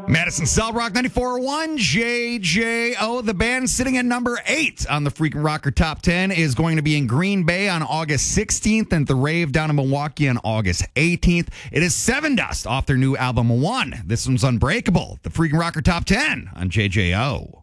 Madison Cell Rock 94.1 JJO. The band sitting at number 8 on the Freakin' Rocker Top 10 is going to be in Green Bay on August 16th and the Rave down in Milwaukee on August 18th. It is Seven Dust off their new album One. This one's Unbreakable. The Freakin' Rocker Top 10 on JJO.